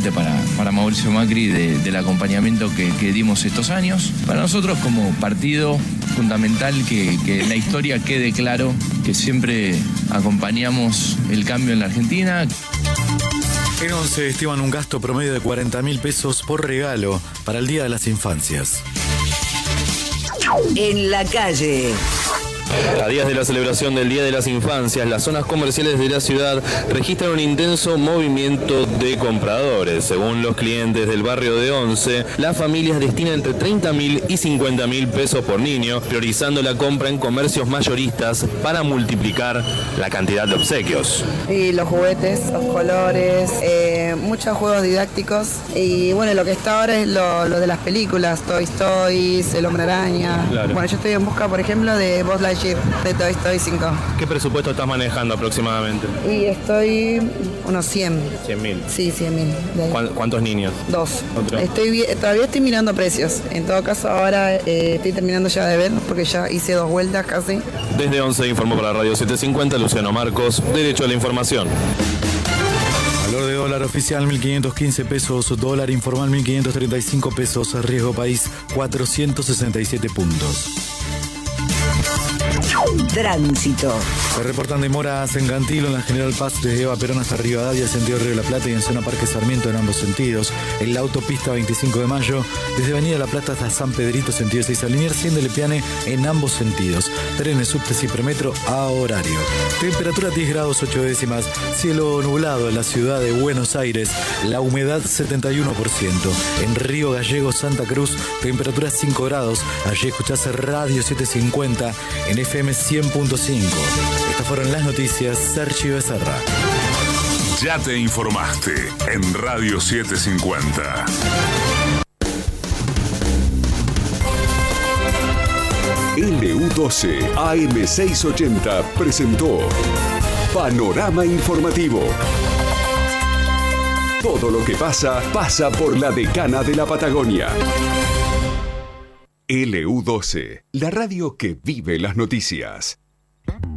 obviamente para Mauricio Macri del acompañamiento que dimos estos años. Para nosotros como partido fundamental que en la historia quede claro que siempre acompañamos el cambio en la Argentina. En ONCE estiman un gasto promedio de 40.000 pesos por regalo para el Día de las Infancias. En la calle. A días de la celebración del Día de las Infancias, las zonas comerciales de la ciudad registran un intenso movimiento de compradores. Según los clientes del barrio de ONCE, las familias destinan entre 30.000 y 50.000 pesos por niño, priorizando la compra en comercios mayoristas para multiplicar la cantidad de obsequios. Y los juguetes, los colores, muchos juegos didácticos. Y bueno, lo que está ahora es lo de las películas, Toy Story, El Hombre Araña. Claro. Bueno, yo estoy en busca, por ejemplo, de Buzz Lightyear, de Toy Story 5. ¿Qué presupuesto estás manejando aproximadamente? Y estoy unos 100. 100.000. Sí, 100.000. ¿Cuántos niños? 2. ¿Otro? Todavía estoy mirando precios. En todo caso, ahora estoy terminando ya de ver, porque ya hice 2 vueltas casi. Desde ONCE informó para Radio 750 Luciano Marcos, Derecho a la Información. Valor de dólar oficial 1.515 pesos, dólar informal 1.535 pesos, riesgo país 467 puntos. Tránsito. Se reportan demoras en Cantilo, en la General Paz, desde Eva Perón hasta Rivadavia, sentido Río de la Plata, y en zona Parque Sarmiento en ambos sentidos. En la autopista 25 de Mayo, desde Avenida La Plata hasta San Pedrito, sentido 6 a Liniers, y en Lepiane en ambos sentidos. Trenes, subtes y premetro a horario. Temperatura 10 grados 8 décimas, cielo nublado en la ciudad de Buenos Aires, la humedad 71%. En Río Gallegos, Santa Cruz, temperatura 5 grados. Allí escuchás Radio 750 en FM 100.5. Estas fueron las noticias. Sergio Becerra. Ya te informaste en Radio 750. LU12 AM680 presentó Panorama Informativo. Todo lo que pasa, pasa por la Decana de la Patagonia. LU12, la radio que vive las noticias.